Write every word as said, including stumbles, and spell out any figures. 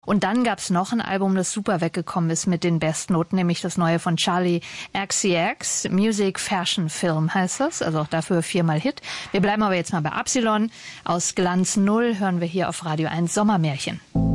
Und dann gab's noch ein Album, das super weggekommen ist mit den Bestnoten, nämlich das neue von Charlie X C X, Music Fashion Film heißt das, also auch dafür viermal Hit. Wir bleiben aber jetzt mal bei Absilon. Aus Glanz Null hören wir hier auf Radio eins Sommermärchen.